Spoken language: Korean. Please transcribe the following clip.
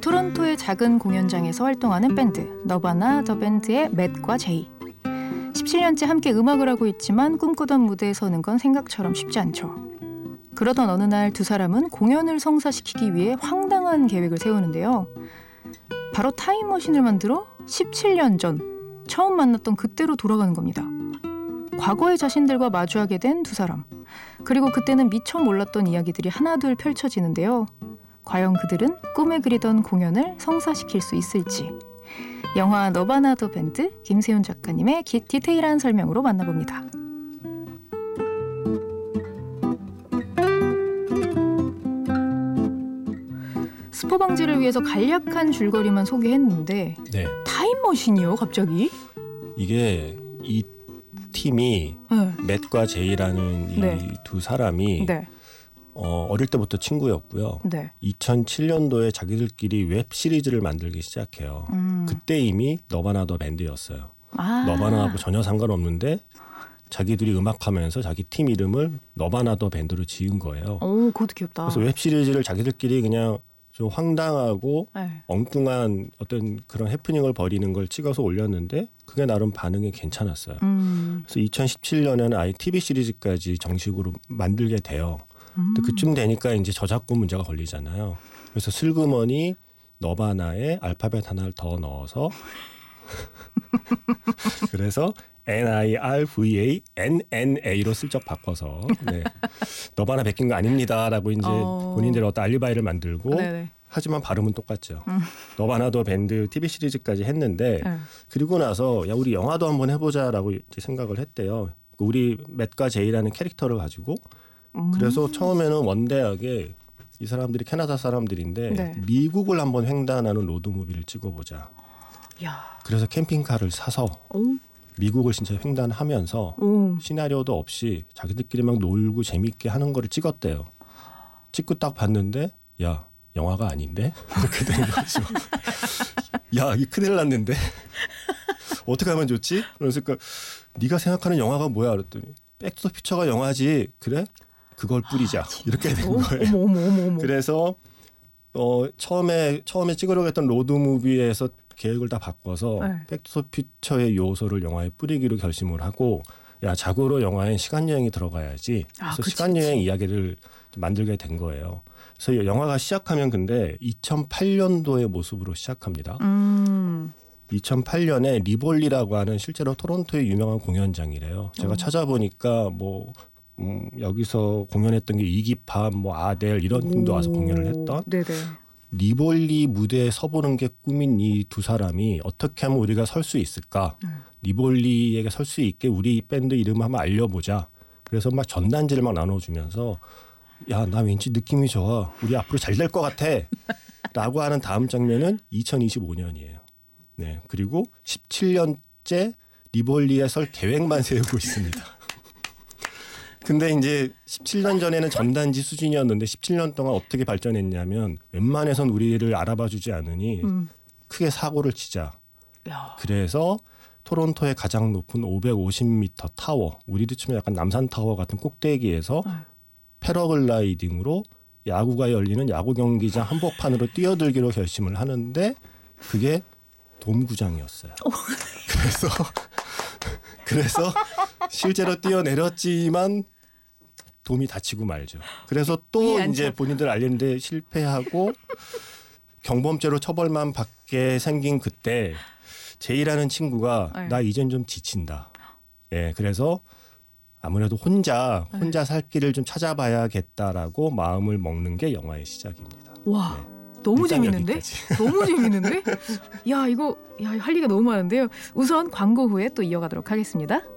토론토의 작은 공연장에서 활동하는 밴드 너바나 더 밴드의 맷과 제이. 17년째 함께 음악을 하고 있지만 꿈꾸던 무대에 서는 건 생각처럼 쉽지 않죠. 그러던 어느 날 두 사람은 공연을 성사시키기 위해 황당한 계획을 세우는데요. 바로 타임머신을 만들어 17년 전 처음 만났던 그때로 돌아가는 겁니다. 과거의 자신들과 마주하게 된 두 사람. 그리고 그때는 미처 몰랐던 이야기들이 하나둘 펼쳐지는데요. 과연 그들은 꿈에 그리던 공연을 성사시킬 수 있을지. 영화 너바나 더 밴드 김세훈 작가님의 디테일한 설명으로 만나봅니다. 스포 방지를 위해서 간략한 줄거리만 소개했는데 네. 타임머신이요 갑자기? 이게 이 팀이 맷과 제이라는 이 두 사람이 어릴 때부터 친구였고요. 2007년도에 자기들끼리 웹 시리즈를 만들기 시작해요. 그때 이미 너바나 더 밴드였어요. 너바나하고 전혀 상관없는데 자기들이 음악하면서 자기 팀 이름을 너바나 더 밴드로 지은 거예요. 오, 그것도 귀엽다. 그래서 웹 시리즈를 자기들끼리 그냥 좀 황당하고 엉뚱한 어떤 그런 해프닝을 벌이는 걸 찍어서 올렸는데 그게 나름 반응이 괜찮았어요. 그래서 2017년에는 아예 TV 시리즈까지 정식으로 만들게 돼요. 근데 그쯤 되니까 이제 저작권 문제가 걸리잖아요. 그래서 슬그머니 너바나에 알파벳 하나를 더 넣어서 그래서 NIRVANNA로 슬쩍 바꿔서 너바나 베낀 거 아닙니다라고 이제 본인들의 어떤 알리바이를 만들고 하지만 발음은 똑같죠. 너바나 더 밴드 TV 시리즈까지 했는데 그리고 나서 야 우리 영화도 한번 해보자라고 이제 생각을 했대요. 우리 맷과 제이라는 캐릭터를 가지고 그래서 처음에는 원대하게 이 사람들이 캐나다 사람들인데 미국을 한번 횡단하는 로드무비를 찍어보자. 그래서 캠핑카를 사서 미국을 진짜 횡단하면서 시나리오도 없이 자기들끼리 막 놀고 재밌게 하는 거를 찍었대요. 찍고 딱 봤는데 야 영화가 아닌데? 이렇게 된 거죠. 야 이 큰일 났는데 어떻게 하면 좋지? 그러니까 네가 생각하는 영화가 뭐야? 그랬더니 백투더 퓨처가 영화지. 그래? 그걸 뿌리자. 이렇게 된 거예요. 어머. 그래서 처음에 찍으려고 했던 로드무비에서 계획을 다 바꿔서 백투더 퓨처의 요소를 영화에 뿌리기로 결심을 하고 야 자고로 영화에 시간여행이 들어가야지. 그래서 시간여행 이야기를 만들게 된 거예요. 그래서 영화가 시작하면 근데 2008년도의 모습으로 시작합니다. 2008년에 리볼리라고 하는 실제로 토론토의 유명한 공연장이래요. 제가 찾아보니까 뭐 여기서 공연했던 게 이기팝, 뭐 아델 이런 팀도 와서 공연을 했던 리볼리 무대에 서보는 게 꿈인 이 두 사람이 어떻게 하면 우리가 설 수 있을까? 리볼리에게 설 수 있게 우리 밴드 이름을 한번 알려보자. 그래서 막 전단지를 막 나눠주면서 야, 나 왠지 느낌이 좋아. 우리 앞으로 잘 될 것 같아. 라고 하는 다음 장면은 2025년이에요. 네, 그리고 17년째 리볼리에 설 계획만 세우고 있습니다. 근데 이제 17년 전에는 전단지 수준이었는데 17년 동안 어떻게 발전했냐면 웬만해선 우리를 알아봐주지 않으니 크게 사고를 치자. 그래서 토론토의 가장 높은 550m 타워, 우리도 치면 약간 남산타워 같은 꼭대기에서 패러글라이딩으로 야구가 열리는 야구 경기장 한복판으로 뛰어들기로 결심을 하는데 그게 돔구장이었어요. 그래서 실제로 뛰어내렸지만 돔이 다치고 말죠. 그래서 또 이제 본인들 알리는데 실패하고 경범죄로 처벌만 받게 생긴 그때 제이라는 친구가 나 이젠 좀 지친다. 그래서 아무래도 혼자 살 길을 좀 찾아봐야겠다라고 마음을 먹는 게 영화의 시작입니다. 와, 너무 재밌는데? 너무 재밌는데? 야, 이거 할 얘기가 너무 많은데요. 우선 광고 후에 또 이어가도록 하겠습니다.